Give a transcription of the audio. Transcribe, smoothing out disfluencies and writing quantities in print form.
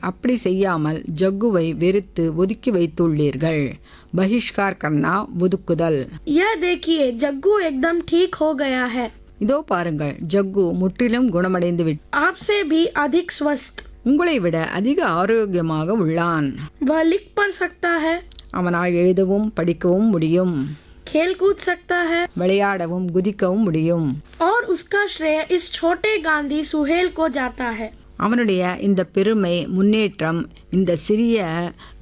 அப்படி செய்யாமல் ஜக்குவை வெறுத்து ஒதுக்கி வைத்துள்ளீர்கள். பகிஷ்கார் கர்னா ஒதுக்குதல். यह देखिए जग्गू एकदम ठीक हो गया है. இதோ பாருங்கள், ஜக்கு முற்றிலும் குணமடைந்து விட்டான். आपसे भी अधिक स्वस्थ. உங்களை விட அதிக ஆரோக்கியமாக உள்ளான். वह लिख पढ़ सकता है. அவனால் எழுதவும் படிக்கவும் முடியும். खेल कूद सकता है. விளையாடவும் குதிக்கவும் முடியும். और उसका श्रेय इस छोटे गांधी सुहेल को जाता है. அவனுடைய இந்த பெருமை முன்னேற்றம் இந்த சிறிய